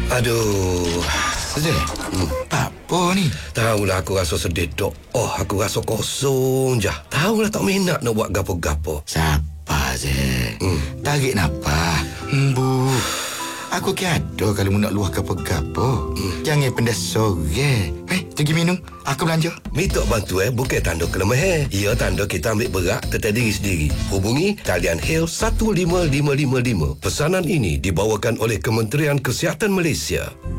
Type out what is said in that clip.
Aduh. Zek, apa ni? Tahulah aku rasa sedih, Dok. Oh, aku rasa kosong je. Tahulah tak minat nak buat gapo-gapo. Siapa, Zek? Tarik nafas. Bu. Aku kiado kalau mu nak luah gapo-gapo. Jangan pendas sore. Pergi minum. Aku belanja. Minta bantuan bukan tanda kelemahan. Ia tanda kita ambil berat tentang diri sendiri. Hubungi talian HEL 15555. Pesanan ini dibawakan oleh Kementerian Kesihatan Malaysia.